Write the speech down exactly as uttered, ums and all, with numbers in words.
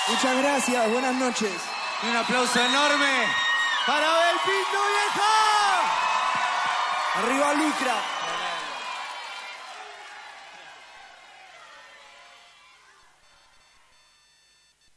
Muchas gracias, buenas noches. Y un aplauso enorme para Abel Pinto, viejo. Arriba Lucra.